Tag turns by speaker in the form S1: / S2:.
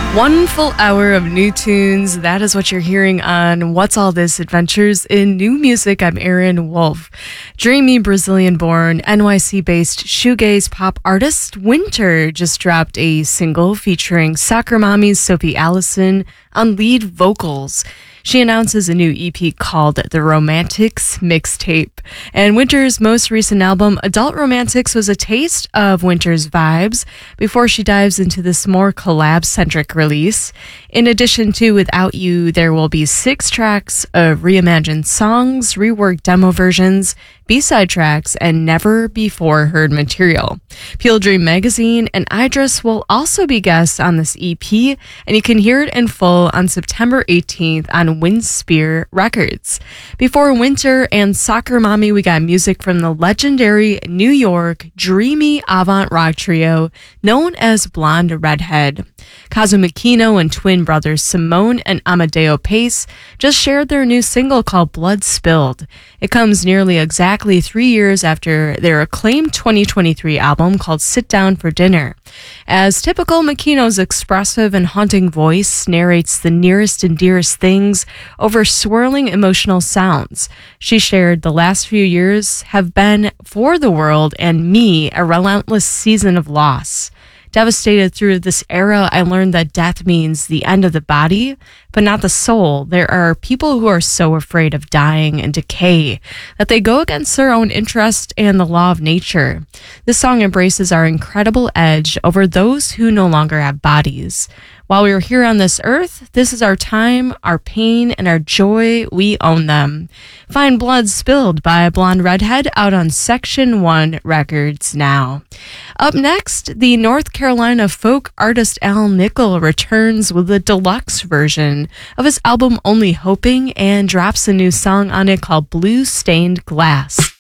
S1: One full hour of new tunes. That is what you're hearing on What's All This Adventures in New Music. I'm Erin Wolf. Dreamy Brazilian-born, NYC-based shoegaze pop artist Winter just dropped a single featuring Soccer Mommy's Sophie Allison on lead vocals. She announces a new EP called The Romantics Mixtape. And Winter's most recent album, Adult Romantics, was a taste of Winter's vibes before she dives into this more collab-centric release. In addition to Without You, there will be 6 tracks of reimagined songs, reworked demo versions, B-side tracks, and never before heard material. Peel Dream Magazine and Idris will also be guests on this EP, and you can hear it in full on September 18th on Windspear Records. Before Winter and Soccer Mommy, we got music from the legendary New York dreamy avant rock trio known as Blonde Redhead. Kazu Makino and twin brothers Simone and Amadeo Pace just shared their new single called Blood Spilled. It comes nearly exactly 3 years after their acclaimed 2023 album called Sit Down for Dinner. As typical, Makino's expressive and haunting voice narrates the nearest and dearest things over swirling emotional sounds. She shared, "The last few years have been, for the world and me, a relentless season of loss. Devastated through this era, I learned that death means the end of the body, but not the soul. There are people who are so afraid of dying and decay that they go against their own interest and the law of nature. This song embraces our incredible edge over those who no longer have bodies. While we are here on this earth, this is our time, our pain, and our joy. We own them." Find Blood Spilled by Blonde Redhead out on Section 1 Records now. Up next, the North Carolina folk artist Al Nickel returns with a deluxe version of his album Only Hoping and drops a new song on it called Blue Stained Glass.